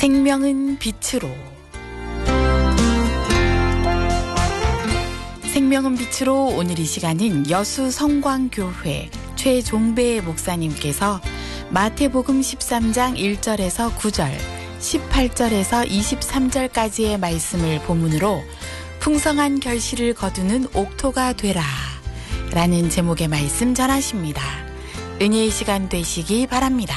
생명은 빛으로. 생명은 빛으로 오늘 이 시간은 여수 성광교회 최종배 목사님께서 마태복음 13장 1절에서 9절, 18절에서 23절까지의 말씀을 본문으로 풍성한 결실을 거두는 옥토가 되라 라는 제목의 말씀 전하십니다. 은혜의 시간 되시기 바랍니다.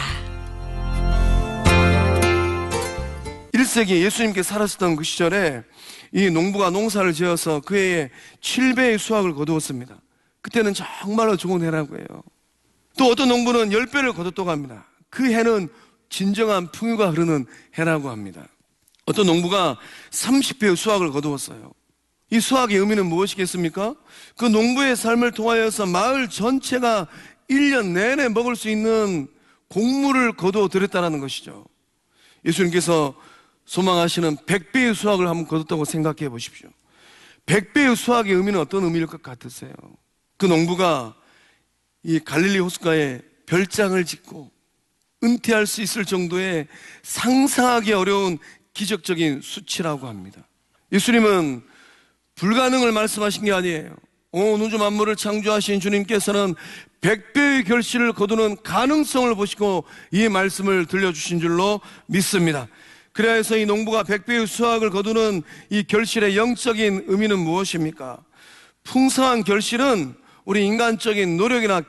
1세기 예수님께서 살았었던 그 시절에 이 농부가 농사를 지어서 그 해에 7배의 수확을 거두었습니다. 그때는 정말로 좋은 해라고 해요. 또 어떤 농부는 10배를 거뒀다고 합니다. 그 해는 진정한 풍요가 흐르는 해라고 합니다. 어떤 농부가 30배의 수확을 거두었어요. 이 수확의 의미는 무엇이겠습니까? 그 농부의 삶을 통하여서 마을 전체가 1년 내내 먹을 수 있는 곡물을 거두어 드렸다는 것이죠. 예수님께서 소망하시는 100배의 수확을 한번 거뒀다고 생각해 보십시오. 100배의 수확의 의미는 어떤 의미일 것 같으세요? 그 농부가 이 갈릴리 호숫가에 별장을 짓고 은퇴할 수 있을 정도의 상상하기 어려운 기적적인 수치라고 합니다. 예수님은 불가능을 말씀하신 게 아니에요. 온 우주 만물을 창조하신 주님께서는 100배의 결실을 거두는 가능성을 보시고 이 말씀을 들려주신 줄로 믿습니다. 그래야 해서 이 농부가 100배의 수확을 거두는 이 결실의 영적인 의미는 무엇입니까? 풍성한 결실은 우리 인간적인 노력이나